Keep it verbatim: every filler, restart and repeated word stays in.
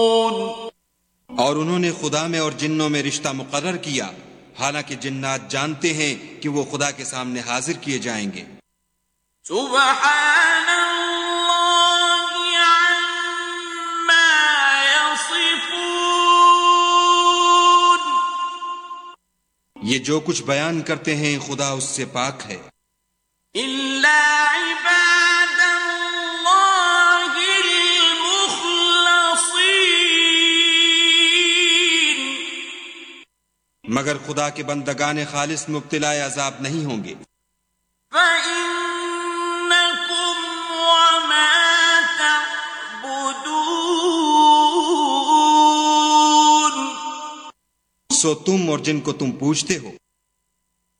और उन्होंने खुदा में और जिन्नों में रिश्ता मुकर्रर किया, हालांकि जिन्नात जानते हैं कि वो खुदा के सामने हाजिर किए जाएंगे। सुब्हानल्लाहि अम्मा यसिफून। ये जो कुछ बयान करते हैं खुदा उससे पाक है। इल्ला इबादल्लाहिल मुखलसीन। मगर खुदा के बंदगान खालिस मुब्तिला अजाब नहीं होंगे। फइन्नकुम वमा तअबुदून। सो तुम और जिनको तुम पूजते हो।